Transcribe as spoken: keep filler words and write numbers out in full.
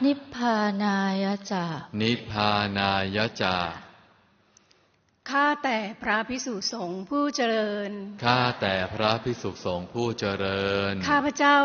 นิพพานายะจานิพพานายะจาข้าแต่พระภิกษุสงฆ์ผู้เจริญข้าแต่พระภิกษุสงฆ์ผู้เจริญข้าพเจ้า